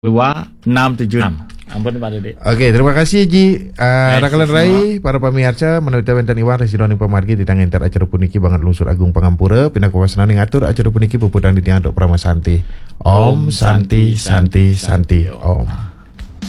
2676. Ampun Pak Dede. Oke, terima kasih Ji. Rakalan Rai, para pamirsa menuju wenten Iwan residoning pamargi di tangan inter acara puniki banget lungsur agung Pangampura pindah kawasan ngatur acara puniki pupudang di tiang untuk Pramasanti. Om Santi Santi Santi Om.